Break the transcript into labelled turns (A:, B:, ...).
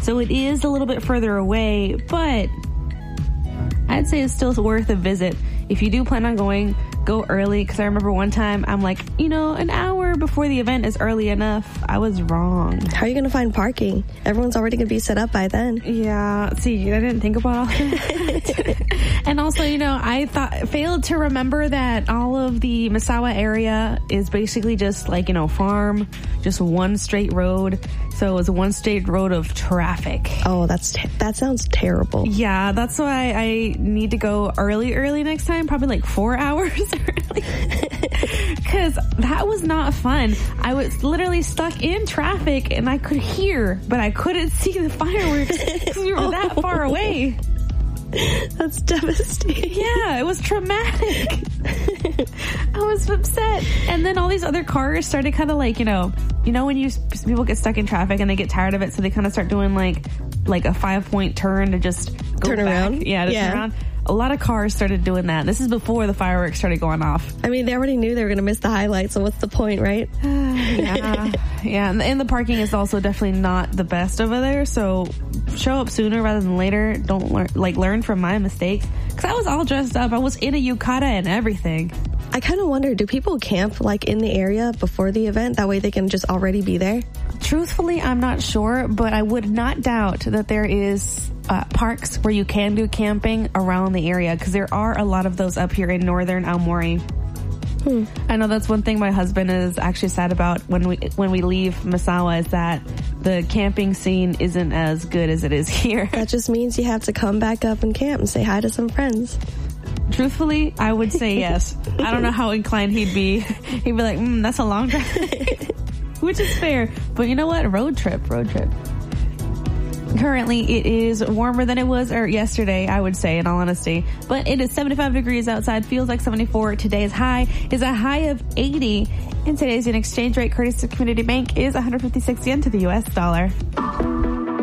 A: So it is a little bit further away, but I'd say it's still worth a visit. If you do plan on going, go early, because I remember one time I'm like, an hour before the event is early enough. I was wrong.
B: How are you going to find parking? Everyone's already going to be set up by then.
A: Yeah. See, I didn't think about all that. And also, I failed to remember that all of the Misawa area is basically just like, farm, just one straight road. So it was one straight road of traffic.
B: Oh, that sounds terrible.
A: Yeah, that's why I need to go early next time, probably like 4 hours early. Because that was not fun. I was literally stuck in traffic and I could hear, but I couldn't see the fireworks because we were that far away.
B: That's devastating.
A: Yeah, it was traumatic. I was upset. And then all these other cars started kind of like, when people get stuck in traffic and they get tired of it, so they kind of start doing like a 5-point turn to just go
B: turn
A: back.
B: around.
A: Yeah, turn around. A lot of cars started doing that. This is before the fireworks started going off.
B: I mean, they already knew they were going to miss the highlights, so what's the point, right?
A: Yeah. And the parking is also definitely not the best over there, so show up sooner rather than later. Don't learn from my mistakes. Because I was all dressed up. I was in a yukata and everything.
B: I kind of wonder, do people camp in the area before the event? That way they can just already be there?
A: Truthfully, I'm not sure, but I would not doubt that there is parks where you can do camping around the area, because there are a lot of those up here in northern Aomori. I know that's one thing my husband is actually sad about when we leave Misawa, is that the camping scene isn't as good as it is here.
B: That just means you have to come back up and camp and say hi to some friends.
A: Truthfully, I would say yes. I don't know how inclined he'd be. He'd be like, that's a long drive. Which is fair. But you know what? Road trip. Currently, it is warmer than it was yesterday, I would say, in all honesty. But it is 75 degrees outside, feels like 74. Today's high is a high of 80. And today's exchange rate, courtesy of Community Bank, is 156 yen to the U.S. dollar.